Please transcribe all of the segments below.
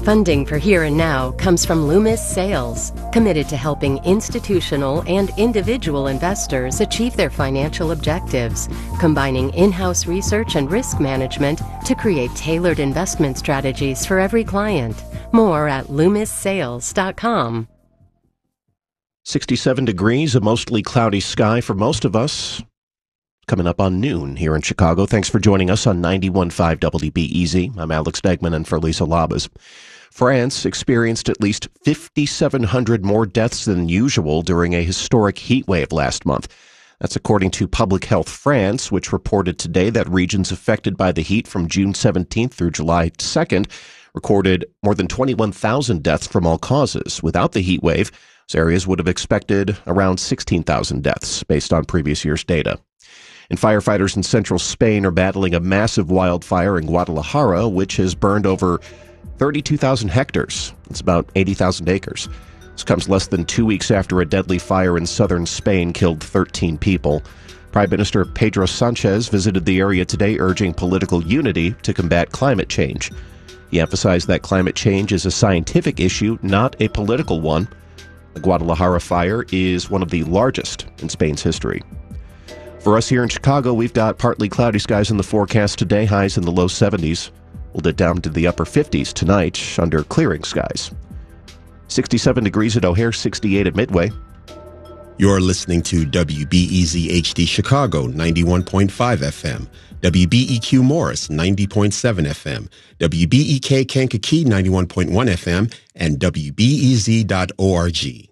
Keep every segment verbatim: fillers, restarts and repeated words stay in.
Funding for Here and Now comes from Loomis Sales, committed to helping institutional and individual investors achieve their financial objectives, combining in-house research and risk management to create tailored investment strategies for every client. More at loomis sales dot com. sixty-seven degrees, a mostly cloudy sky for most of us. Coming up on noon here in Chicago. Thanks for joining us on ninety-one point five W B E Z. I'm Alex Degman and for Lisa Labas. France experienced at least five thousand seven hundred more deaths than usual during a historic heat wave last month. That's according to Public Health France, which reported today that regions affected by the heat from June seventeenth through July second recorded more than twenty-one thousand deaths from all causes. Without the heat wave, those areas would have expected around sixteen thousand deaths based on previous year's data. And firefighters in central Spain are battling a massive wildfire in Guadalajara, which has burned over thirty-two thousand hectares. That's about eighty thousand acres. This comes less than two weeks after a deadly fire in southern Spain killed thirteen people. Prime Minister Pedro Sanchez visited the area today, urging political unity to combat climate change. He emphasized that climate change is a scientific issue, not a political one. The Guadalajara fire is one of the largest in Spain's history. For us here in Chicago, we've got partly cloudy skies in the forecast today, highs in the low seventies. We'll dip down to the upper fifties tonight under clearing skies. sixty-seven degrees at O'Hare, sixty-eight at Midway. You're listening to W B E Z H D Chicago, ninety-one point five F M, W B E Q Morris, ninety point seven F M, W B E K Kankakee, ninety-one point one F M, and W B E Z dot org.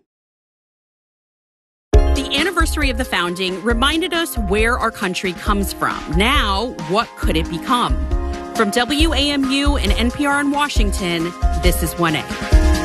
The anniversary of the founding reminded us where our country comes from. Now, what could it become? From W A M U and N P R in Washington, this is one A.